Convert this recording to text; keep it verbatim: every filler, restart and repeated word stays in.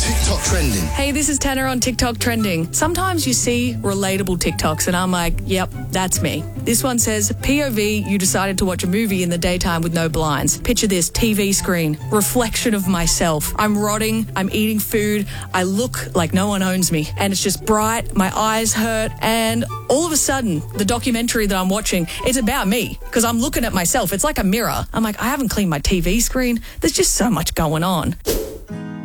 TikTok trending. Hey, this is Tanner on TikTok trending. Sometimes you see relatable TikToks and I'm like, yep, that's me. This one says, P O V, you decided to watch a movie in the daytime with no blinds. Picture this, T V screen, reflection of myself. I'm rotting, I'm eating food, I look like no one owns me. And it's just bright, my eyes hurt, and all of a sudden, the documentary that I'm watching, it's about me because I'm looking at myself. It's like a mirror. I'm like, I haven't cleaned my T V screen. There's just so much going on.